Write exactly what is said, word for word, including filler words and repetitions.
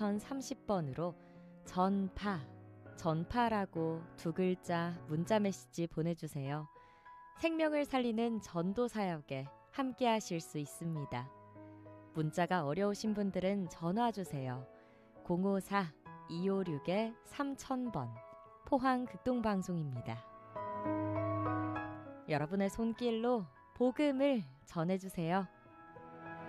이천삼십 번으로 전파, 전파라고 두 글자 문자 메시지 보내주세요. 생명을 살리는 전도 사역에 함께 하실 수 있습니다. 문자가 어려우신 분들은 전화 주세요. 공오사 이오육 삼천 번 포항 극동방송입니다. 여러분의 손길로 복음을 전해주세요.